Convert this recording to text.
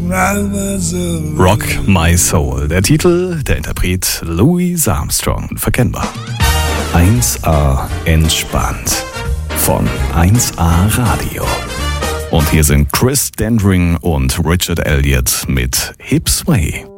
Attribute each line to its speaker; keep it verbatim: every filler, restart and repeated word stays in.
Speaker 1: Rock My Soul. Der Titel, der Interpret Louis Armstrong. Verkennbar. eins A entspannt. Von eins A Radio. Und hier sind Chris Dendring und Richard Elliott mit Hip Sway.